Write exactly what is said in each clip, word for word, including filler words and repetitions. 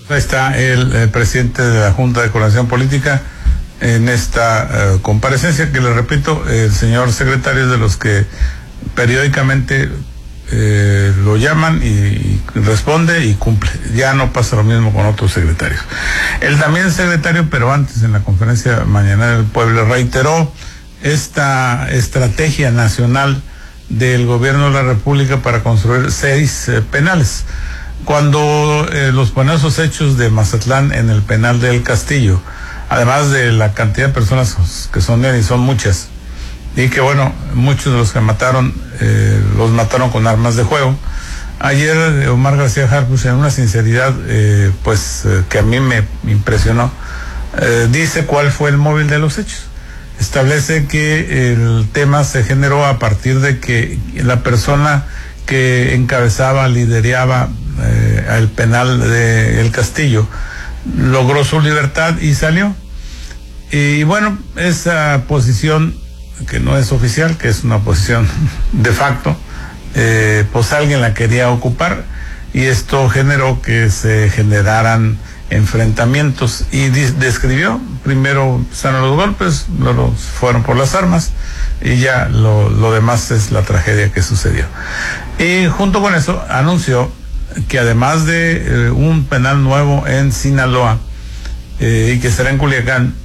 Ahí está el, el presidente de la Junta de Coordinación Política en esta uh, comparecencia que, le repito, el señor secretario es de los que periódicamente eh, lo llaman y, y responde y cumple. Ya no pasa lo mismo con otros secretarios. Él también es secretario, pero antes en la conferencia mañanera del pueblo reiteró esta estrategia nacional del gobierno de la República para construir seis eh, penales. Cuando eh, los penosos hechos de Mazatlán en el penal del Castillo, además de la cantidad de personas que son y son muchas, y que bueno, muchos de los que mataron, eh, los mataron con armas de fuego. Ayer Omar García Harfuch, en una sinceridad eh, pues eh, que a mí me impresionó, eh, dice cuál fue el móvil de los hechos. Establece que el tema se generó a partir de que la persona que encabezaba, lideraba eh, el penal de El Castillo logró su libertad y salió. Y bueno, esa posición que no es oficial, que es una posición de facto, eh, pues alguien la quería ocupar y esto generó que se generaran enfrentamientos y describió, primero empezaron los golpes, luego fueron por las armas y ya lo, lo demás es la tragedia que sucedió. Y junto con eso anunció que además de eh, un penal nuevo en Sinaloa eh, y que será en Culiacán,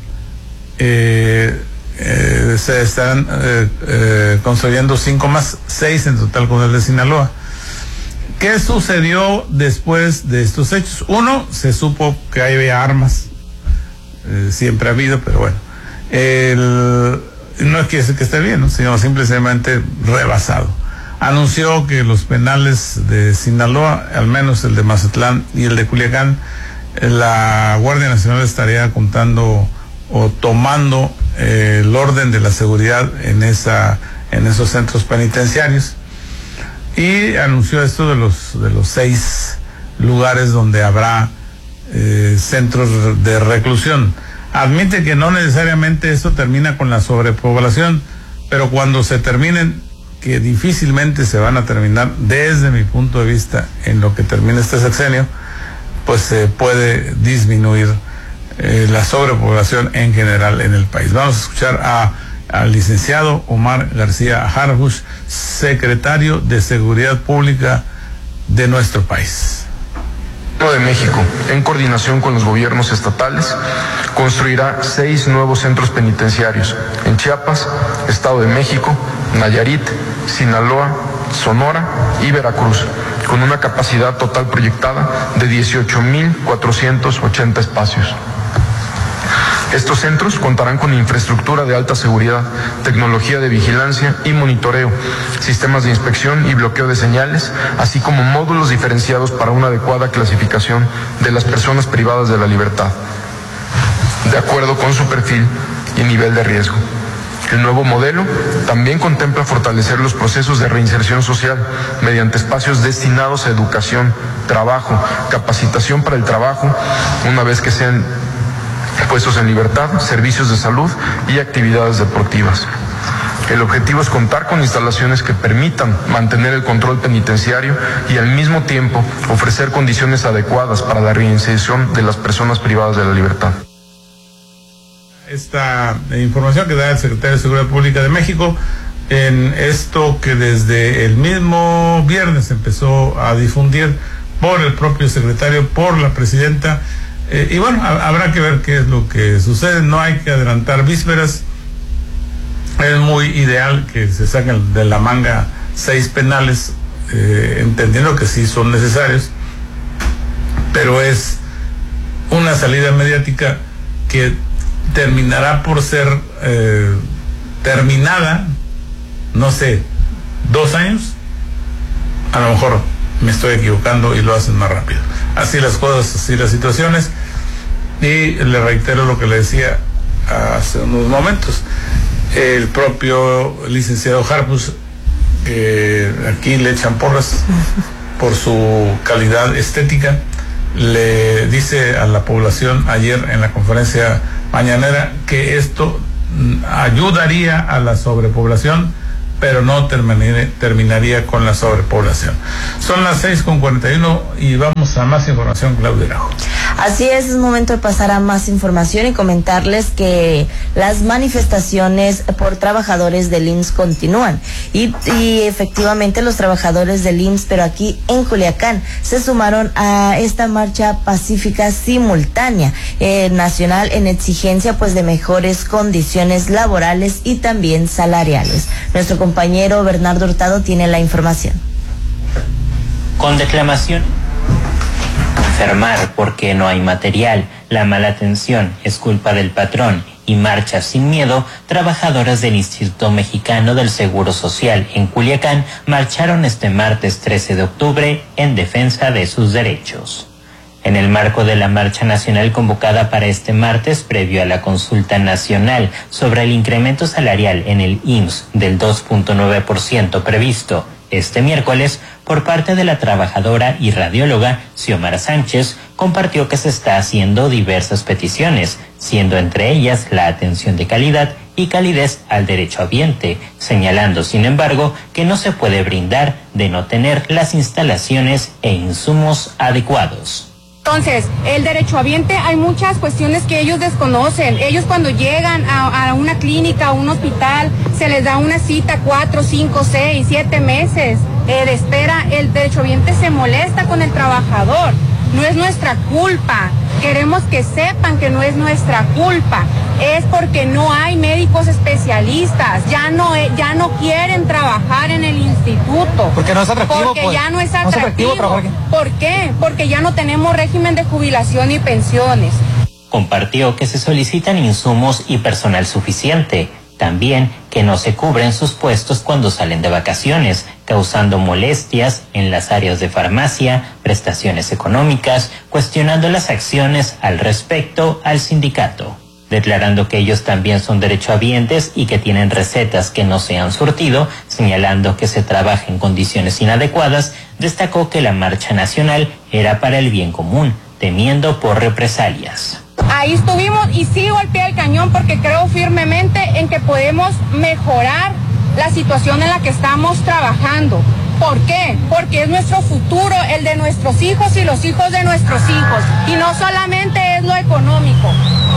eh, eh, se estarán eh, eh, construyendo cinco más, seis en total con el de Sinaloa. ¿Qué sucedió después de estos hechos? Uno, se supo que había armas, eh, siempre ha habido, pero bueno, el, no es que, que esté bien, ¿no? Sino simplemente rebasado. Anunció que los penales de Sinaloa, al menos el de Mazatlán y el de Culiacán, la Guardia Nacional estaría contando o tomando eh, el orden de la seguridad en esa en esos centros penitenciarios. Y anunció esto de los de los seis lugares donde habrá eh, centros de reclusión. Admite que no necesariamente esto termina con la sobrepoblación, pero cuando se terminen, que difícilmente se van a terminar desde mi punto de vista en lo que termine este sexenio, pues se puede disminuir eh, la sobrepoblación en general en el país. Vamos a escuchar a al licenciado Omar García Harfuch, secretario de Seguridad Pública de nuestro país. El Gobierno de México, en coordinación con los gobiernos estatales, construirá seis nuevos centros penitenciarios en Chiapas, Estado de México, Nayarit, Sinaloa, Sonora y Veracruz, con una capacidad total proyectada de dieciocho mil cuatrocientos ochenta espacios. Estos centros contarán con infraestructura de alta seguridad, tecnología de vigilancia y monitoreo, sistemas de inspección y bloqueo de señales, así como módulos diferenciados para una adecuada clasificación de las personas privadas de la libertad, de acuerdo con su perfil y nivel de riesgo. El nuevo modelo también contempla fortalecer los procesos de reinserción social mediante espacios destinados a educación, trabajo, capacitación para el trabajo, una vez que sean puestos en libertad, servicios de salud y actividades deportivas. El objetivo es contar con instalaciones que permitan mantener el control penitenciario y al mismo tiempo ofrecer condiciones adecuadas para la reinserción de las personas privadas de la libertad. Esta información que da el secretario de Seguridad Pública de México en esto que desde el mismo viernes empezó a difundir por el propio secretario, por la presidenta. Eh, y bueno, ha, habrá que ver qué es lo que sucede. No hay que adelantar vísperas. Es muy ideal que se saquen de la manga seis penales, eh, entendiendo que sí son necesarios, pero es una salida mediática que terminará por ser eh, terminada, no sé, dos años. A lo mejor me estoy equivocando y lo hacen más rápido. Así las cosas, así las situaciones. Y le reitero lo que le decía hace unos momentos. El propio licenciado Harfuch, eh, aquí le echan porras por su calidad estética, le dice a la población ayer en la conferencia mañanera que esto ayudaría a la sobrepoblación, pero no terminaría, terminaría con la sobrepoblación. Son las seis con cuarenta y uno y vamos a más información, Claudia Arajo. Así es, es momento de pasar a más información y comentarles que las manifestaciones por trabajadores del I M S S continúan y, y efectivamente los trabajadores del I M S S, pero aquí en Culiacán, se sumaron a esta marcha pacífica simultánea eh, nacional en exigencia pues de mejores condiciones laborales y también salariales. Nuestro compañero Bernardo Hurtado tiene la información. Con declamación, enfermar porque no hay material, la mala atención es culpa del patrón y marchas sin miedo, trabajadoras del Instituto Mexicano del Seguro Social en Culiacán marcharon este martes trece de octubre en defensa de sus derechos. En el marco de la marcha nacional convocada para este martes, previo a la consulta nacional sobre el incremento salarial en el I M S S del dos punto nueve por ciento previsto este miércoles, por parte de la trabajadora y radióloga Xiomara Sánchez, compartió que se está haciendo diversas peticiones, siendo entre ellas la atención de calidad y calidez al derechohabiente, señalando, sin embargo, que no se puede brindar de no tener las instalaciones e insumos adecuados. Entonces, el derechohabiente, hay muchas cuestiones que ellos desconocen. Ellos cuando llegan a, a una clínica, a un hospital, se les da una cita cuatro, cinco, seis, siete meses eh, de espera. El derechohabiente se molesta con el trabajador. No es nuestra culpa. Queremos que sepan que no es nuestra culpa. Es porque no hay médicos especialistas. Ya no, ya no quieren trabajar en el instituto. Porque no es atractivo. Porque pues, ya no es no es atractivo. atractivo trabajar aquí. ¿Por qué? Porque ya no tenemos régimen de jubilación y pensiones. Compartió que se solicitan insumos y personal suficiente. También que no se cubren sus puestos cuando salen de vacaciones, causando molestias en las áreas de farmacia, prestaciones económicas, cuestionando las acciones al respecto al sindicato, declarando que ellos también son derechohabientes y que tienen recetas que no se han surtido, señalando que se trabaja en condiciones inadecuadas. Destacó que la marcha nacional era para el bien común, temiendo por represalias. Ahí estuvimos y sigo al pie del cañón porque creo firmemente en que podemos mejorar la situación en la que estamos trabajando. ¿Por qué? Porque es nuestro futuro, el de nuestros hijos y los hijos de nuestros hijos. Y no solamente es lo económico.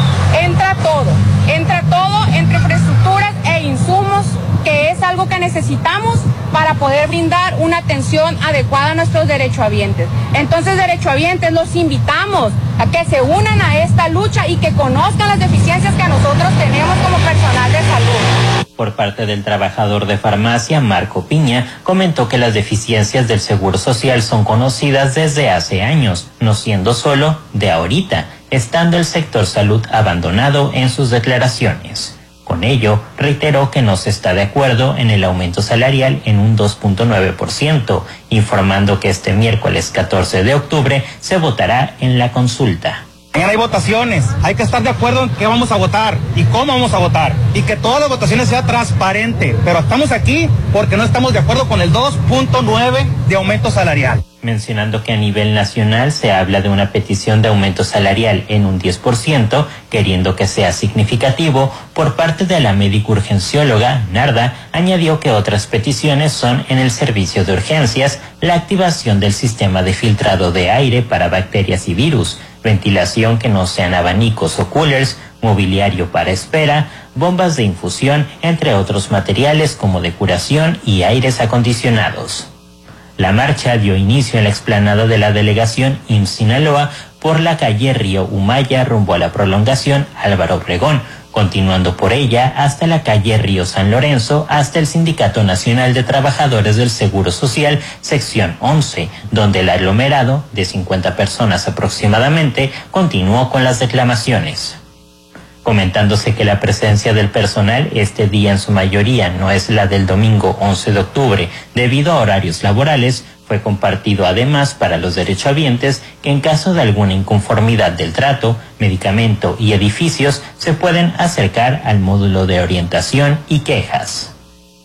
Entra todo, entra todo entre infraestructuras e insumos, que es algo que necesitamos para poder brindar una atención adecuada a nuestros derechohabientes. Entonces, derechohabientes, los invitamos a que se unan a esta lucha y que conozcan las deficiencias que nosotros tenemos como personal de salud. Por parte del trabajador de farmacia, Marco Piña, comentó que las deficiencias del Seguro Social son conocidas desde hace años, no siendo solo de ahorita, estando el sector salud abandonado en sus declaraciones. Con ello, reiteró que no se está de acuerdo en el aumento salarial en un dos punto nueve por ciento, informando que este miércoles catorce de octubre se votará en la consulta. Mañana hay votaciones, hay que estar de acuerdo en qué vamos a votar y cómo vamos a votar y que todas las votaciones sean transparentes, pero estamos aquí porque no estamos de acuerdo con el dos punto nueve de aumento salarial. Mencionando que a nivel nacional se habla de una petición de aumento salarial en un diez por ciento, queriendo que sea significativo, por parte de la médico urgencióloga Narda, añadió que otras peticiones son en el servicio de urgencias, la activación del sistema de filtrado de aire para bacterias y virus, ventilación que no sean abanicos o coolers, mobiliario para espera, bombas de infusión, entre otros materiales como de curación y aires acondicionados. La marcha dio inicio en la explanada de la delegación I M S S Sinaloa por la calle Río Humaya rumbo a la prolongación Álvaro Obregón, continuando por ella hasta la calle Río San Lorenzo hasta el Sindicato Nacional de Trabajadores del Seguro Social, sección once, donde el aglomerado, de cincuenta personas aproximadamente, continuó con las declamaciones. Comentándose que la presencia del personal este día en su mayoría no es la del domingo once de octubre debido a horarios laborales, fue compartido además para los derechohabientes que en caso de alguna inconformidad del trato, medicamento y edificios se pueden acercar al módulo de orientación y quejas.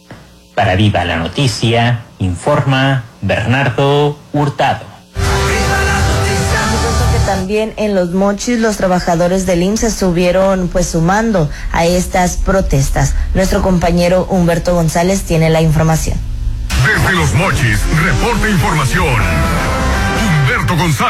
Para Viva la Noticia, informa Bernardo Hurtado. También en Los Mochis los trabajadores del I M S S se estuvieron pues sumando a estas protestas. Nuestro compañero Humberto González tiene la información. Desde Los Mochis, reporta información Humberto González.